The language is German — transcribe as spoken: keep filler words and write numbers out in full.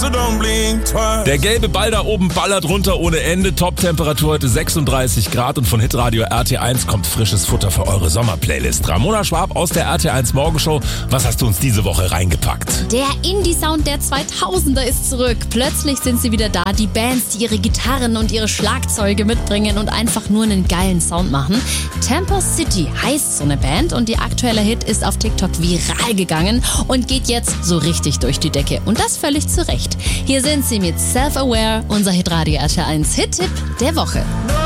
Der gelbe Ball da oben ballert runter ohne Ende. Top-Temperatur heute sechsunddreißig Grad und von Hitradio R T eins kommt frisches Futter für eure Sommerplaylist. Ramona Schwab aus der R T eins Morgenshow. Was hast du uns diese Woche reingepackt? Der Indie-Sound der zweitausender ist zurück. Plötzlich sind sie wieder da. Die Bands, die ihre Gitarren und ihre Schlagzeuge mitbringen und einfach nur einen geilen Sound machen. Temple City heißt so eine Band und die aktuelle Hit ist auf TikTok viral gegangen und geht jetzt so richtig durch die Decke. Und das völlig zu Recht. Hier sind sie mit Self-Aware, unser Hitradio R T eins Hit-Tipp der Woche.